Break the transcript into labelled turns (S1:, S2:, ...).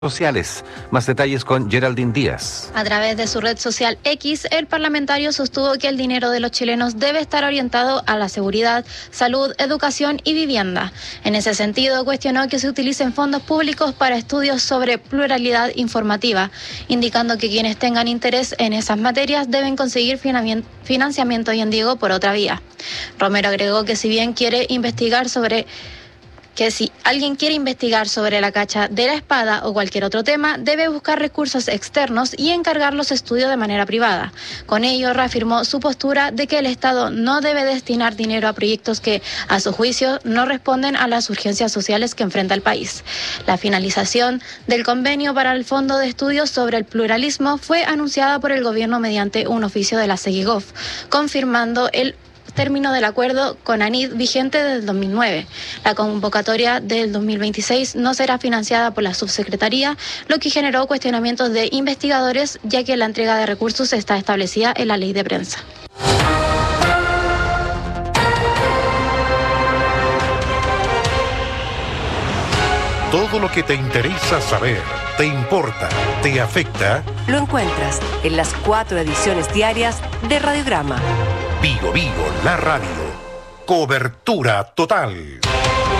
S1: sociales. Más detalles con Geraldine Díaz.
S2: A través de su red social X, el parlamentario sostuvo que el dinero de los chilenos debe estar orientado a la seguridad, salud, educación y vivienda. En ese sentido, cuestionó que se utilicen fondos públicos para estudios sobre pluralidad informativa, indicando que quienes tengan interés en esas materias deben conseguir financiamiento hoy en día por otra vía. Romero agregó que si alguien quiere investigar sobre la cacha de la espada o cualquier otro tema, debe buscar recursos externos y encargar los estudios de manera privada. Con ello, reafirmó su postura de que el Estado no debe destinar dinero a proyectos que, a su juicio, no responden a las urgencias sociales que enfrenta el país. La finalización del convenio para el Fondo de Estudios sobre el Pluralismo fue anunciada por el gobierno mediante un oficio de la Seguigov, confirmando el término del acuerdo con ANID vigente desde el 2009. La convocatoria del 2026 no será financiada por la subsecretaría, lo que generó cuestionamientos de investigadores, ya que la entrega de recursos está establecida en la ley de prensa.
S3: Todo lo que te interesa saber, te importa, te afecta,
S4: lo encuentras en las 4 ediciones diarias de Radiograma.
S3: Vigo, la radio. Cobertura total.